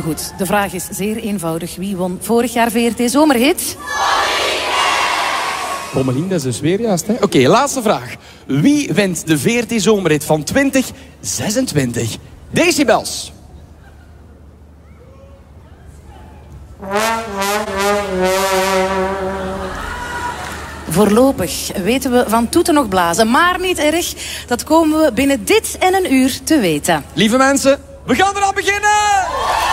goed, de vraag is zeer eenvoudig. Wie won vorig jaar VRT Zomerhit? Pommelien, dat is dus weer juist, hè? Oké, laatste vraag. Wie wint de VRT Zomerhit van 2026? Decibels. Voorlopig weten we van toeten nog blazen, maar niet erg. Dat komen we binnen dit en een uur te weten. Lieve mensen, we gaan eraan beginnen!